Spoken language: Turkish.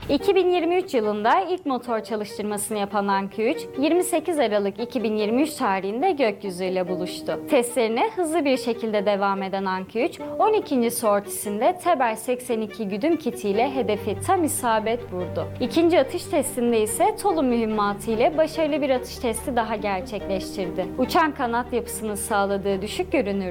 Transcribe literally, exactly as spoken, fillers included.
iki bin yirmi üç yılında ilk motor çalıştırmasını yapan Anki üç, yirmi sekiz Aralık iki bin yirmi üç tarihinde gökyüzüyle buluştu. Testlerine hızlı bir şekilde devam eden Anki üç, on ikinci sortisinde Teber seksen iki güdüm kitiyle hedefi tam isabet vurdu. İkinci atış testinde ise Tolu mühimmatı ile başarılı bir atış testi daha gerçekleştirdi. Uçan kanat yapısının sağladığı düşük görünürlülük